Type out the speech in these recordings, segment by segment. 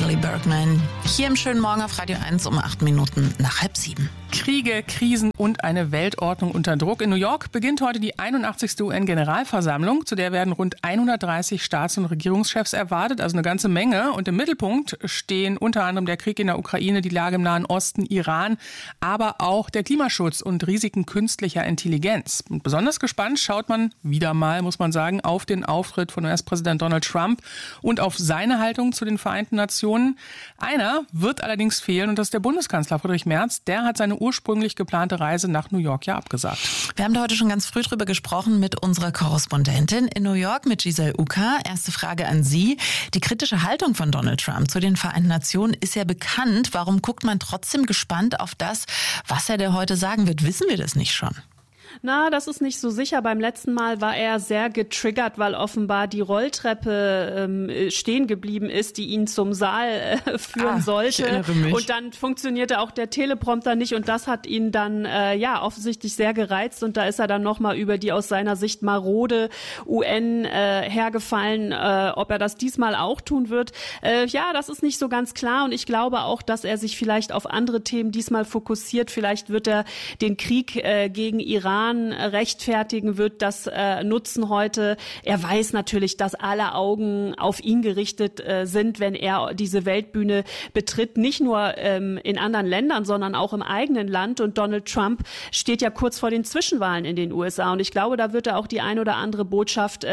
Natalie Bergman. Hier im schönen Morgen auf Radio 1 um 8 Minuten nach 6:30. Kriege, Krisen und eine Weltordnung unter Druck. In New York beginnt heute die 81. UN-Generalversammlung. Zu der werden rund 130 Staats- und Regierungschefs erwartet, also eine ganze Menge. Und im Mittelpunkt stehen unter anderem der Krieg in der Ukraine, die Lage im Nahen Osten, Iran, aber auch der Klimaschutz und Risiken künstlicher Intelligenz. Und besonders gespannt schaut man wieder mal, muss man sagen, auf den Auftritt von US-Präsident Donald Trump und auf seine Haltung zu den Vereinten Nationen. Einer wird allerdings fehlen und das ist der Bundeskanzler Friedrich Merz. Der hat seine ursprünglich geplante Reise nach New York ja abgesagt. Wir haben da heute schon ganz früh drüber gesprochen mit unserer Korrespondentin in New York, mit Giselle Uka. Erste Frage an Sie. Die kritische Haltung von Donald Trump zu den Vereinten Nationen ist ja bekannt. Warum guckt man trotzdem gespannt auf das, was er da heute sagen wird? Wissen wir das nicht schon? Na, das ist nicht so sicher. Beim letzten Mal war er sehr getriggert, weil offenbar die Rolltreppe stehen geblieben ist, die ihn zum Saal führen sollte. Ich erinnere mich. Und dann funktionierte auch der Teleprompter nicht und das hat ihn dann offensichtlich sehr gereizt und da ist er dann nochmal über die aus seiner Sicht marode UN hergefallen. Ob er das diesmal auch tun wird, das ist nicht so ganz klar und ich glaube auch, dass er sich vielleicht auf andere Themen diesmal fokussiert. Vielleicht wird er den Krieg gegen Iran rechtfertigen, wird das nutzen heute. Er weiß natürlich, dass alle Augen auf ihn gerichtet sind, wenn er diese Weltbühne betritt. Nicht nur in anderen Ländern, sondern auch im eigenen Land. Und Donald Trump steht ja kurz vor den Zwischenwahlen in den USA. Und ich glaube, da wird er auch die ein oder andere Botschaft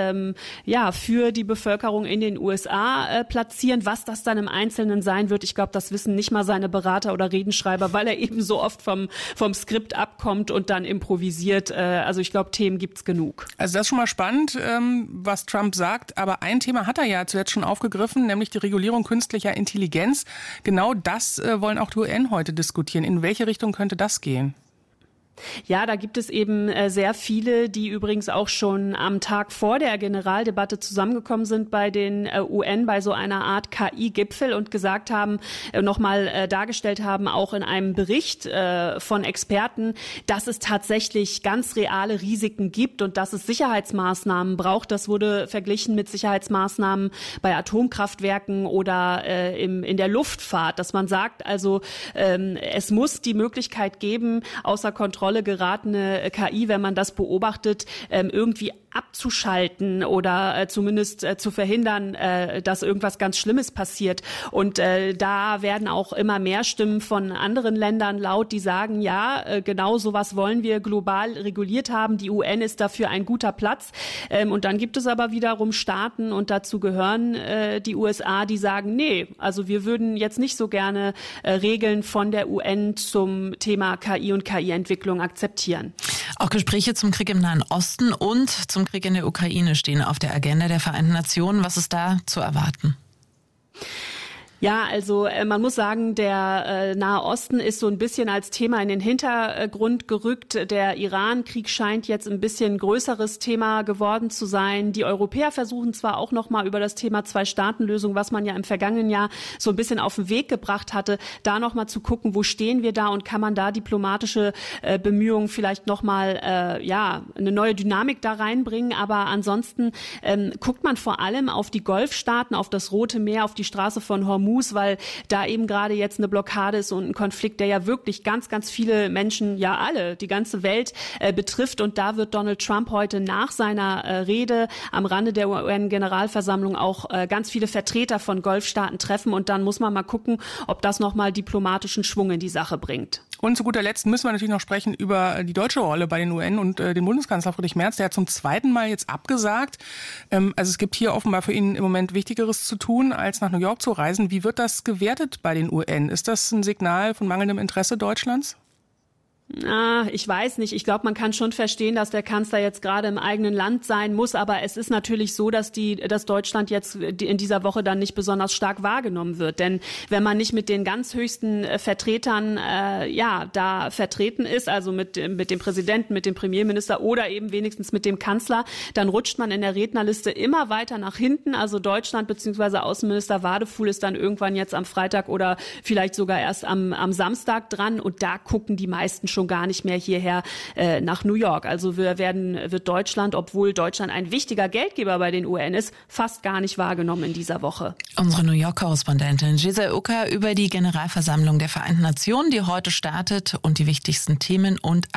für die Bevölkerung in den USA platzieren. Was das dann im Einzelnen sein wird, ich glaube, das wissen nicht mal seine Berater oder Redenschreiber, weil er eben so oft vom Skript abkommt und dann improvisiert. Also ich glaube, Themen gibt's genug. Also das ist schon mal spannend, was Trump sagt. Aber ein Thema hat er ja zuletzt schon aufgegriffen, nämlich die Regulierung künstlicher Intelligenz. Genau das wollen auch die UN heute diskutieren. In welche Richtung könnte das gehen? Ja, da gibt es eben sehr viele, die übrigens auch schon am Tag vor der Generaldebatte zusammengekommen sind bei den UN, bei so einer Art KI-Gipfel und gesagt haben, nochmal dargestellt haben, auch in einem Bericht von Experten, dass es tatsächlich ganz reale Risiken gibt und dass es Sicherheitsmaßnahmen braucht. Das wurde verglichen mit Sicherheitsmaßnahmen bei Atomkraftwerken oder in der Luftfahrt, dass man sagt, also es muss die Möglichkeit geben, außer Kontrolle geratene KI, wenn man das beobachtet, irgendwie abzuschalten oder zumindest zu verhindern, dass irgendwas ganz Schlimmes passiert. Und da werden auch immer mehr Stimmen von anderen Ländern laut, die sagen, ja, genau sowas wollen wir global reguliert haben. Die UN ist dafür ein guter Platz. Und dann gibt es aber wiederum Staaten, und dazu gehören die USA, die sagen, nee, also wir würden jetzt nicht so gerne Regeln von der UN zum Thema KI und KI-Entwicklung akzeptieren. Auch Gespräche zum Krieg im Nahen Osten und zum Krieg in der Ukraine stehen auf der Agenda der Vereinten Nationen. Was ist da zu erwarten? Ja, also man muss sagen, der Nahe Osten ist so ein bisschen als Thema in den Hintergrund gerückt. Der Iran-Krieg scheint jetzt ein bisschen größeres Thema geworden zu sein. Die Europäer versuchen zwar auch noch mal über das Thema Zwei-Staaten-Lösung, was man ja im vergangenen Jahr so ein bisschen auf den Weg gebracht hatte, da noch mal zu gucken, wo stehen wir da und kann man da diplomatische Bemühungen vielleicht noch mal eine neue Dynamik da reinbringen. Aber ansonsten guckt man vor allem auf die Golfstaaten, auf das Rote Meer, auf die Straße von Hormuz, weil da eben gerade jetzt eine Blockade ist und ein Konflikt, der ja wirklich ganz, ganz viele Menschen, ja alle, die ganze Welt betrifft. Und da wird Donald Trump heute nach seiner Rede am Rande der UN-Generalversammlung auch ganz viele Vertreter von Golfstaaten treffen. Und dann muss man mal gucken, ob das nochmal diplomatischen Schwung in die Sache bringt. Und zu guter Letzt müssen wir natürlich noch sprechen über die deutsche Rolle bei den UN und den Bundeskanzler Friedrich Merz. Der hat zum zweiten Mal jetzt abgesagt. Also es gibt hier offenbar für ihn im Moment Wichtigeres zu tun, als nach New York zu reisen. Wie wird das gewertet bei den UN? Ist das ein Signal von mangelndem Interesse Deutschlands? Ich weiß nicht. Ich glaube, man kann schon verstehen, dass der Kanzler jetzt gerade im eigenen Land sein muss. Aber es ist natürlich so, dass Deutschland jetzt in dieser Woche dann nicht besonders stark wahrgenommen wird. Denn wenn man nicht mit den ganz höchsten Vertretern da vertreten ist, also mit dem Präsidenten, mit dem Premierminister oder eben wenigstens mit dem Kanzler, dann rutscht man in der Rednerliste immer weiter nach hinten. Also Deutschland bzw. Außenminister Wadefuhl ist dann irgendwann jetzt am Freitag oder vielleicht sogar erst am Samstag dran. Und da gucken die meisten schon schon gar nicht mehr hierher nach New York. Also wird Deutschland, obwohl Deutschland ein wichtiger Geldgeber bei den UN ist, fast gar nicht wahrgenommen in dieser Woche. Unsere New York-Korrespondentin Giselle Ucker über die Generalversammlung der Vereinten Nationen, die heute startet, und die wichtigsten Themen und